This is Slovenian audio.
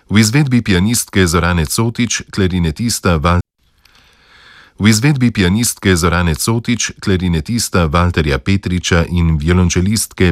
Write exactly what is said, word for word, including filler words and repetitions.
V izvedbi pianistke Zorane Cotič, klarinetista Val... V izvedbi pianistke Zorane Cotič, klarinetista Valterja Petriča in violončelistke